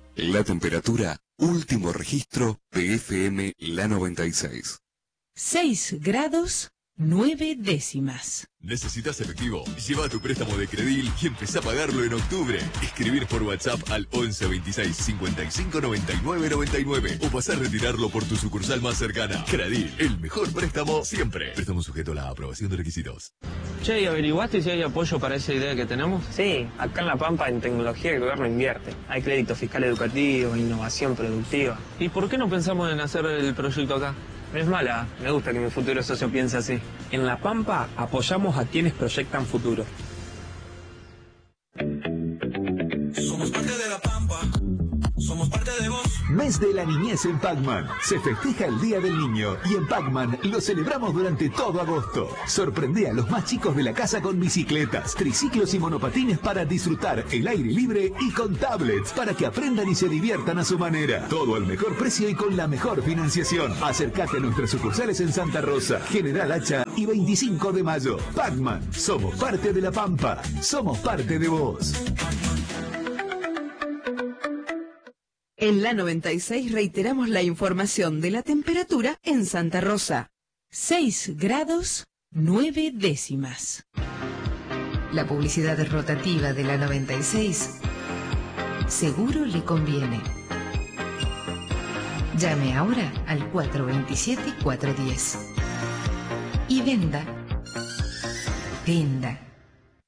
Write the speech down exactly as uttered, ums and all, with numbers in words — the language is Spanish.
La temperatura, último registro de F M La noventa y seis. seis grados, nueve décimas. ¿Necesitas efectivo? Lleva tu préstamo de Credil y empezá a pagarlo en octubre. Escribir por WhatsApp al once veintiséis cincuenta y cinco noventa y nueve noventa y nueve o pasar a retirarlo por tu sucursal más cercana. Credil, el mejor préstamo siempre. Préstamo sujeto a la aprobación de requisitos. Che, ¿averiguaste si hay apoyo para esa idea que tenemos? Sí, acá en La Pampa en tecnología el gobierno invierte. Hay crédito fiscal educativo, innovación productiva. ¿Y por qué no pensamos en hacer el proyecto acá? No es mala, me gusta que mi futuro socio piense así. En La Pampa apoyamos a quienes proyectan futuro. Somos parte de La Pampa, somos parte de vos. Mes de la niñez en Pacman. Se festeja el Día del Niño y en Pacman lo celebramos durante todo agosto. Sorprende a los más chicos de la casa con bicicletas, triciclos y monopatines para disfrutar el aire libre y con tablets para que aprendan y se diviertan a su manera. Todo al mejor precio y con la mejor financiación. Acércate a nuestras sucursales en Santa Rosa, General Hacha y veinticinco de mayo. Pacman, somos parte de La Pampa, somos parte de vos. En la noventa y seis reiteramos la información de la temperatura en Santa Rosa. seis grados, nueve décimas. La publicidad rotativa de la noventa y seis seguro le conviene. Llame ahora al cuatro veintisiete cuatrocientos diez. Y venda. Venda.